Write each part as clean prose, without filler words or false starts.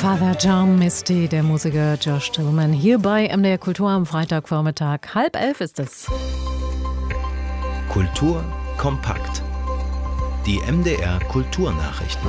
Father John Misty, der Musiker Josh Tillman, hier bei MDR Kultur am Freitagvormittag. 10:30 ist es. Kultur kompakt. Die MDR Kulturnachrichten.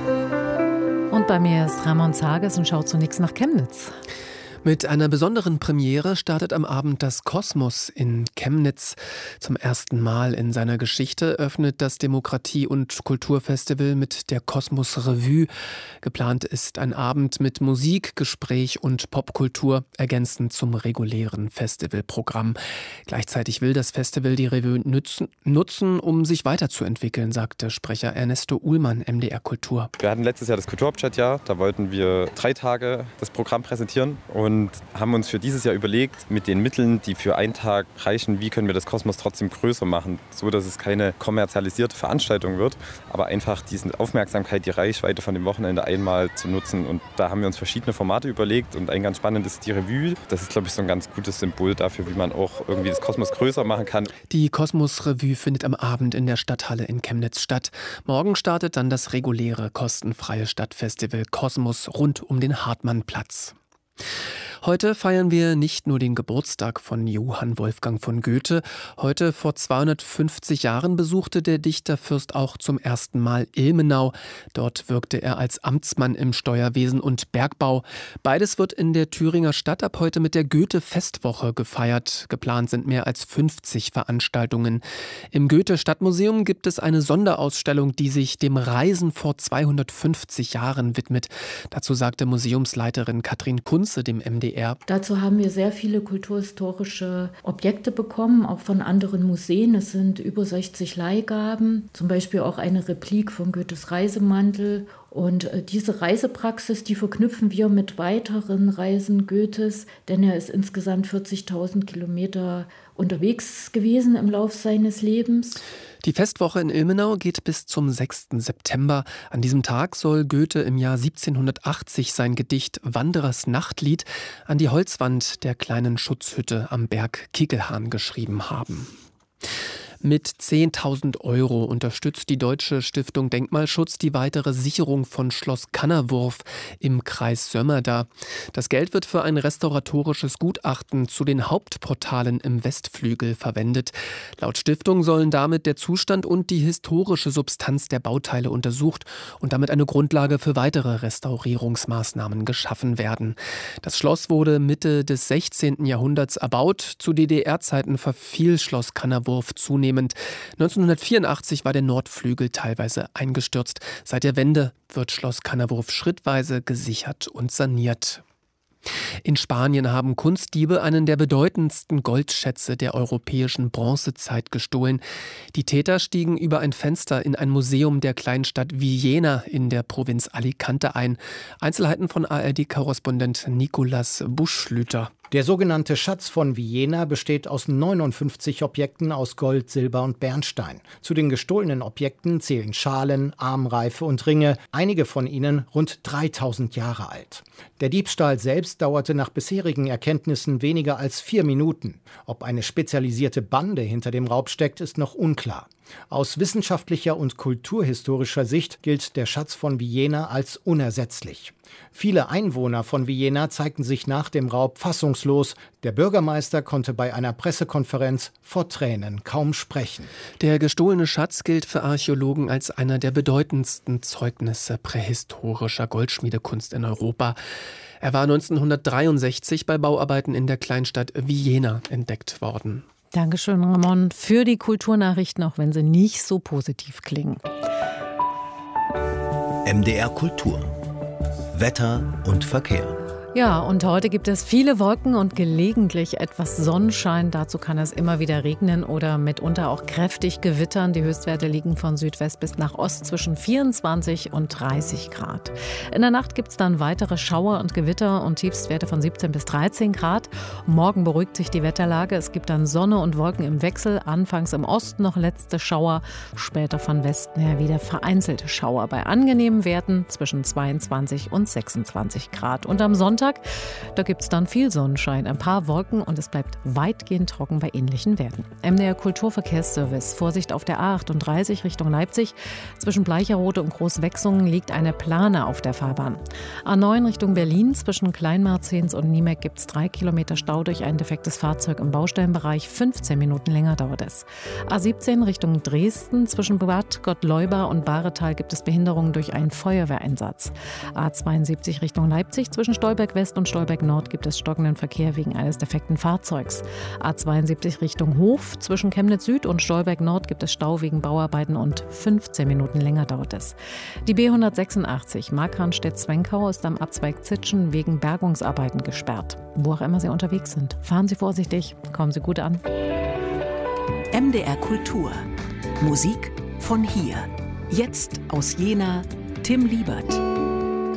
Und bei mir ist Ramon Zages und schaut zunächst nach Chemnitz. Mit einer besonderen Premiere startet am Abend das Kosmos in Chemnitz. Zum ersten Mal in seiner Geschichte öffnet das Demokratie- und Kulturfestival mit der Kosmos Revue. Geplant ist ein Abend mit Musik, Gespräch und Popkultur, ergänzend zum regulären Festivalprogramm. Gleichzeitig will das Festival die Revue nutzen, um sich weiterzuentwickeln, sagte Sprecher Ernesto Uhlmann, MDR Kultur. Wir hatten letztes Jahr das Kulturhauptstadtjahr, da wollten wir 3 Tage das Programm präsentieren und haben uns für dieses Jahr überlegt, mit den Mitteln, die für einen Tag reichen, wie können wir das Kosmos trotzdem größer machen, so dass es keine kommerzialisierte Veranstaltung wird, aber einfach diese Aufmerksamkeit, die Reichweite von dem Wochenende einmal zu nutzen. Und da haben wir uns verschiedene Formate überlegt und ein ganz spannendes ist die Revue. Das ist, glaube ich, so ein ganz gutes Symbol dafür, wie man auch irgendwie das Kosmos größer machen kann. Die Kosmos Revue findet am Abend in der Stadthalle in Chemnitz statt. Morgen startet dann das reguläre, kostenfreie Stadtfestival Kosmos rund um den Hartmannplatz. Heute feiern wir nicht nur den Geburtstag von Johann Wolfgang von Goethe. Heute vor 250 Jahren besuchte der Dichter Fürst auch zum ersten Mal Ilmenau. Dort wirkte er als Amtsmann im Steuerwesen und Bergbau. Beides wird in der Thüringer Stadt ab heute mit der Goethe-Festwoche gefeiert. Geplant sind mehr als 50 Veranstaltungen. Im Goethe-Stadtmuseum gibt es eine Sonderausstellung, die sich dem Reisen vor 250 Jahren widmet. Dazu sagte Museumsleiterin Katrin Kunze dem MDR. Dazu haben wir sehr viele kulturhistorische Objekte bekommen, auch von anderen Museen. Es sind über 60 Leihgaben, zum Beispiel auch eine Replik von Goethes Reisemantel. Und diese Reisepraxis, die verknüpfen wir mit weiteren Reisen Goethes, denn er ist insgesamt 40.000 Kilometer unterwegs gewesen im Lauf seines Lebens. Die Festwoche in Ilmenau geht bis zum 6. September. An diesem Tag soll Goethe im Jahr 1780 sein Gedicht Wanderers Nachtlied an die Holzwand der kleinen Schutzhütte am Berg Kiegelhahn geschrieben haben. Mit 10.000 € unterstützt die Deutsche Stiftung Denkmalschutz die weitere Sicherung von Schloss Kannerwurf im Kreis Sömmerda. Das Geld wird für ein restauratorisches Gutachten zu den Hauptportalen im Westflügel verwendet. Laut Stiftung sollen damit der Zustand und die historische Substanz der Bauteile untersucht und damit eine Grundlage für weitere Restaurierungsmaßnahmen geschaffen werden. Das Schloss wurde Mitte des 16. Jahrhunderts erbaut. Zu DDR-Zeiten verfiel Schloss Kannerwurf zunehmend. 1984 war der Nordflügel teilweise eingestürzt. Seit der Wende wird Schloss Kannerwurf schrittweise gesichert und saniert. In Spanien haben Kunstdiebe einen der bedeutendsten Goldschätze der europäischen Bronzezeit gestohlen. Die Täter stiegen über ein Fenster in ein Museum der Kleinstadt Villena in der Provinz Alicante ein. Einzelheiten von ARD-Korrespondent Nicolas Buschlüter. Der sogenannte Schatz von Villena besteht aus 59 Objekten aus Gold, Silber und Bernstein. Zu den gestohlenen Objekten zählen Schalen, Armreife und Ringe, einige von ihnen rund 3000 Jahre alt. Der Diebstahl selbst dauerte nach bisherigen Erkenntnissen weniger als 4 Minuten. Ob eine spezialisierte Bande hinter dem Raub steckt, ist noch unklar. Aus wissenschaftlicher und kulturhistorischer Sicht gilt der Schatz von Villena als unersetzlich. Viele Einwohner von Villena zeigten sich nach dem Raub fassungslos. Der Bürgermeister konnte bei einer Pressekonferenz vor Tränen kaum sprechen. Der gestohlene Schatz gilt für Archäologen als einer der bedeutendsten Zeugnisse prähistorischer Goldschmiedekunst in Europa. Er war 1963 bei Bauarbeiten in der Kleinstadt Villena entdeckt worden. Dankeschön, Ramon, für die Kulturnachrichten, auch wenn sie nicht so positiv klingen. MDR Kultur. Wetter und Verkehr. Ja, und heute gibt es viele Wolken und gelegentlich etwas Sonnenschein. Dazu kann es immer wieder regnen oder mitunter auch kräftig gewittern. Die Höchstwerte liegen von Südwest bis nach Ost zwischen 24 und 30 Grad. In der Nacht gibt es dann weitere Schauer und Gewitter und Tiefstwerte von 17 bis 13 Grad. Morgen beruhigt sich die Wetterlage. Es gibt dann Sonne und Wolken im Wechsel. Anfangs im Osten noch letzte Schauer, später von Westen her wieder vereinzelte Schauer. Bei angenehmen Werten zwischen 22 und 26 Grad. Und am Sonntag Nachmittag, da gibt es dann viel Sonnenschein, ein paar Wolken und es bleibt weitgehend trocken bei ähnlichen Werten. MDR Kulturverkehrsservice. Vorsicht auf der A38 Richtung Leipzig. Zwischen Bleicherode und Großwechsungen liegt eine Plane auf der Fahrbahn. A9 Richtung Berlin. Zwischen Kleinmarzens und Niemek gibt es 3 Kilometer Stau durch ein defektes Fahrzeug im Baustellenbereich. 15 Minuten länger dauert es. A17 Richtung Dresden. Zwischen Bad Gottleuba und Bahretal gibt es Behinderungen durch einen Feuerwehreinsatz. A72 Richtung Leipzig. Zwischen Stolberg West und Stolberg Nord gibt es stockenden Verkehr wegen eines defekten Fahrzeugs. A72 Richtung Hof. Zwischen Chemnitz Süd und Stolberg Nord gibt es Stau wegen Bauarbeiten und 15 Minuten länger dauert es. Die B186 Markranstädt-Zwenkau ist am Abzweig Zitschen wegen Bergungsarbeiten gesperrt. Wo auch immer Sie unterwegs sind, fahren Sie vorsichtig, kommen Sie gut an. MDR Kultur. Musik von hier. Jetzt aus Jena, Tim Liebert.